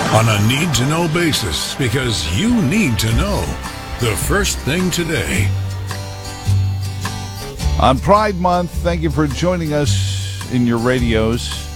on a need-to-know basis, because you need to know the first thing today. On Pride Month, thank you for joining us in your radios.